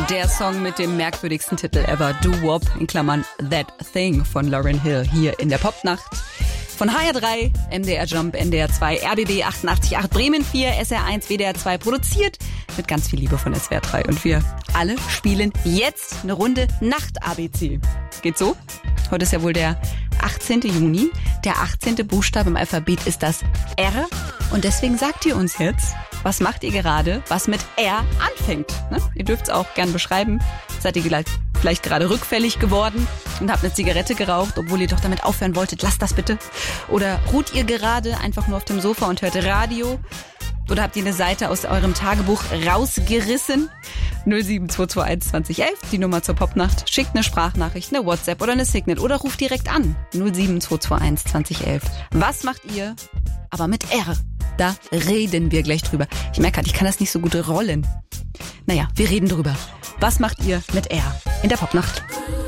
Der Song mit dem merkwürdigsten Titel ever, Doo-Wop, in Klammern That Thing von Lauryn Hill, hier in der Popnacht. Von HR3, MDR Jump, NDR 2, RBB 88.8, Bremen 4, SR1, WDR 2, produziert mit ganz viel Liebe von SWR 3. Und wir alle spielen jetzt eine Runde Nacht-ABC. Geht so? Heute ist ja wohl der 18. Juni. Der 18. Buchstabe im Alphabet ist das R. Und deswegen sagt ihr uns jetzt, was macht ihr gerade, was mit R anfängt? Ne? Ihr dürft es auch gern beschreiben. Seid ihr vielleicht gerade rückfällig geworden und habt eine Zigarette geraucht, obwohl ihr doch damit aufhören wolltet? Lasst das bitte. Oder ruht ihr gerade einfach nur auf dem Sofa und hört Radio? Oder habt ihr eine Seite aus eurem Tagebuch rausgerissen? 07221 2011, die Nummer zur Popnacht. Schickt eine Sprachnachricht, eine WhatsApp oder eine Signal oder ruft direkt an. 07221 2011. Was macht ihr? Aber mit R. Da reden wir gleich drüber. Ich merke gerade, ich kann das nicht so gut rollen. Naja, wir reden drüber. Was macht ihr mit R in der Popnacht?